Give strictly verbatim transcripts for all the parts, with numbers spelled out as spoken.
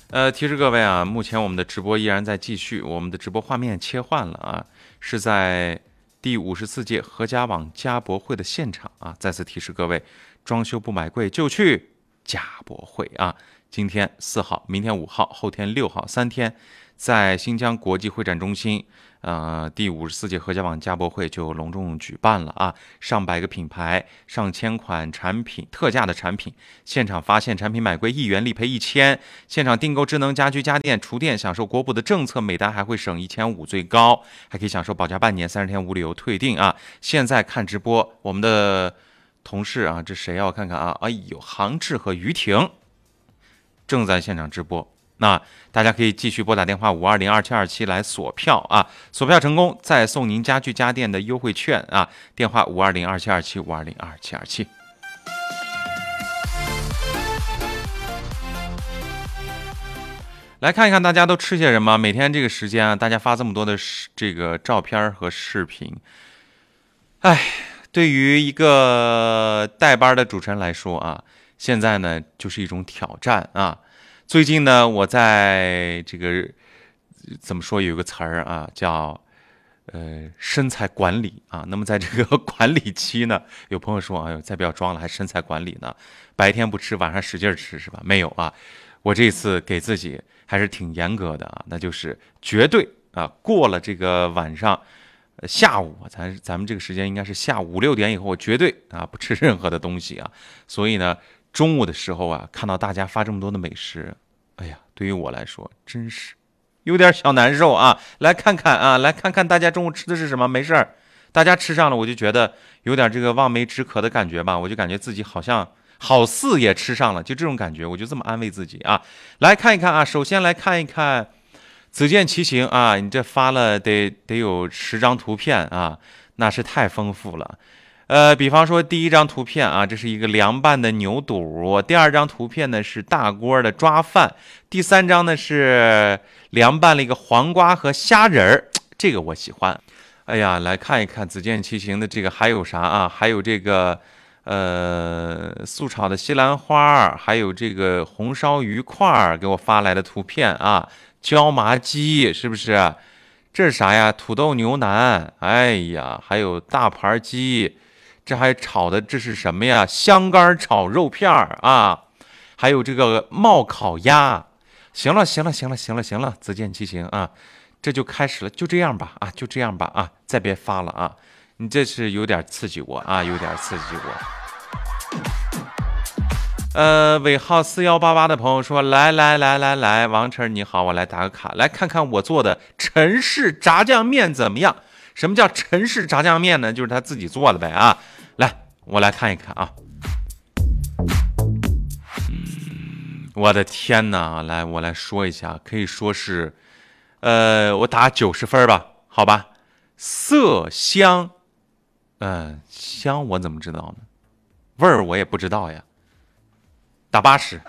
呃，提示各位啊，目前我们的直播依然在继续，我们的直播画面切换了啊，是在第五十四届合家网家博会的现场啊。再次提示各位，装修不买贵就去家博会啊！今天四号，明天五号，后天六号，三天，在新疆国际会展中心。呃，第五十四届合家网家博会就隆重举办了啊！上百个品牌，上千款产品，特价的产品，现场发现产品买贵一元立赔一千，现场订购智能家居家电厨电，享受国补的政策，每单还会省一千五最高，还可以享受保价半年，三十天无理由退订啊！现在看直播，我们的同事啊，这谁啊？我看看啊，哎呦，杭志和于婷正在现场直播。那大家可以继续拨打电话五二零二七二七来锁票啊，锁票成功再送您家具家电的优惠券啊，电话五二零二七二七五二零二七二七。来看一看大家都吃些什么，每天这个时间啊，大家发这么多的这个照片和视频，哎，对于一个带班的主持人来说啊，现在呢就是一种挑战啊。最近呢，我在这个怎么说有一个词儿啊，叫呃身材管理啊。那么在这个管理期呢，有朋友说，哎呦，再不要装了，还身材管理呢？白天不吃，晚上使劲吃是吧？没有啊，我这次给自己还是挺严格的啊，那就是绝对啊，过了这个晚上。下午，咱咱们这个时间应该是下午五六点以后，我绝对啊不吃任何的东西啊。所以呢，中午的时候啊，看到大家发这么多的美食，哎呀，对于我来说真是有点小难受啊。来看看啊，来看看大家中午吃的是什么？没事儿，大家吃上了，我就觉得有点这个望梅止渴的感觉吧。我就感觉自己好像好似也吃上了，就这种感觉，我就这么安慰自己啊。来看一看啊，首先来看一看。子健骑行啊，你这发了得得有十张图片啊，那是太丰富了。呃，比方说第一张图片啊，这是一个凉拌的牛肚；第二张图片呢是大锅的抓饭；第三张呢是凉拌了一个黄瓜和虾仁儿，这个我喜欢。哎呀，来看一看子健骑行的这个还有啥啊？还有这个呃素炒的西兰花，还有这个红烧鱼块给我发来的图片啊。椒麻鸡是不是？这是啥呀？土豆牛腩，哎呀，还有大盘鸡，这还炒的这是什么呀？香干炒肉片啊，还有这个冒烤鸭。行了，行了，行了，行了，行了，自见其行啊，这就开始了，就这样吧啊，就这样吧啊，再别发了啊，你这是有点刺激我啊，有点刺激我。呃，尾号四幺八八的朋友说：“来来来来来，王晨你好，我来打个卡，来看看我做的陈氏炸酱面怎么样？什么叫陈氏炸酱面呢？就是他自己做的呗啊！来，我来看一看啊。嗯，我的天哪！来，我来说一下，可以说是，呃，我打九十分吧，好吧？色香，嗯、呃，香我怎么知道呢？味儿我也不知道呀。”打八十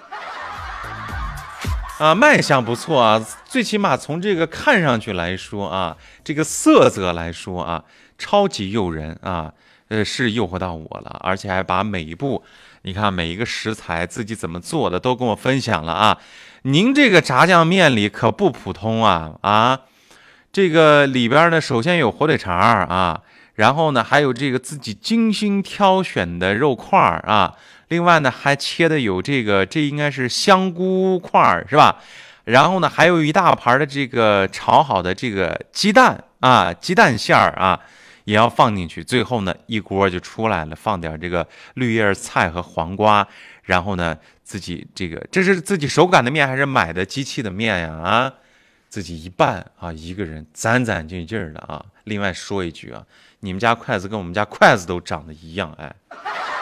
啊，卖相不错啊，最起码从这个看上去来说啊，这个色泽来说啊，超级诱人啊，呃，是诱惑到我了，而且还把每一步，你看每一个食材自己怎么做的都跟我分享了啊。您这个炸酱面里可不普通啊啊，这个里边呢，首先有火腿肠啊，然后呢还有这个自己精心挑选的肉块啊。另外呢，还切的有这个，这应该是香菇块是吧？然后呢，还有一大盘的这个炒好的这个鸡蛋啊，鸡蛋馅儿啊，也要放进去。最后呢，一锅就出来了，放点这个绿叶菜和黄瓜。然后呢，自己这个这是自己手擀的面还是买的机器的面呀？啊，自己一拌啊，一个人攒攒劲劲的啊。另外说一句啊，你们家筷子跟我们家筷子都长得一样，哎。